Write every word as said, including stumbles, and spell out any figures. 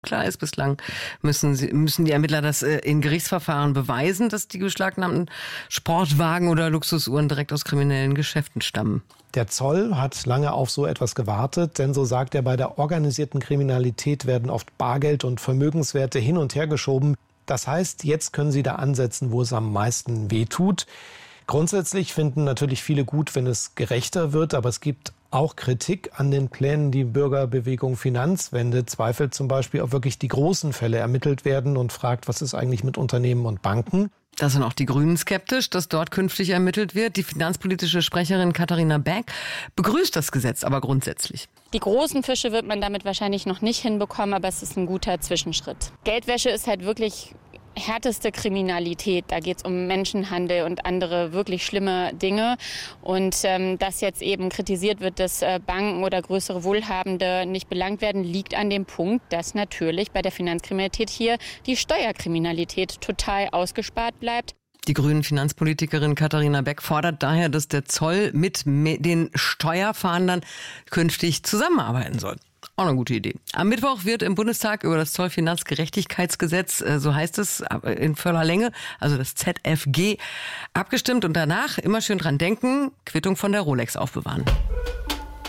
Klar ist, bislang müssen sie, müssen die Ermittler das in Gerichtsverfahren beweisen, dass die beschlagnahmten Sportwagen oder Luxusuhren direkt aus kriminellen Geschäften stammen. Der Zoll hat lange auf so etwas gewartet, denn so sagt er, bei der organisierten Kriminalität werden oft Bargeld und Vermögenswerte hin und her geschoben. Das heißt, jetzt können sie da ansetzen, wo es am meisten wehtut. Grundsätzlich finden natürlich viele gut, wenn es gerechter wird, aber es gibt auch Kritik an den Plänen. Die Bürgerbewegung Finanzwende zweifelt zum Beispiel, ob wirklich die großen Fälle ermittelt werden und fragt, was ist eigentlich mit Unternehmen und Banken? Da sind auch die Grünen skeptisch, dass dort künftig ermittelt wird. Die finanzpolitische Sprecherin Katharina Beck begrüßt das Gesetz aber grundsätzlich. Die großen Fische wird man damit wahrscheinlich noch nicht hinbekommen, aber es ist ein guter Zwischenschritt. Geldwäsche ist halt wirklich härteste Kriminalität. Da geht es um Menschenhandel und andere wirklich schlimme Dinge. Und ähm, dass jetzt eben kritisiert wird, dass äh, Banken oder größere Wohlhabende nicht belangt werden, liegt an dem Punkt, dass natürlich bei der Finanzkriminalität hier die Steuerkriminalität total ausgespart bleibt. Die grünen Finanzpolitikerin Katharina Beck fordert daher, dass der Zoll mit den Steuerfahndern künftig zusammenarbeiten soll. Auch eine gute Idee. Am Mittwoch wird im Bundestag über das Zollfinanzgerechtigkeitsgesetz, so heißt es in voller Länge, also das Z F G, abgestimmt und danach immer schön dran denken, Quittung von der Rolex aufbewahren.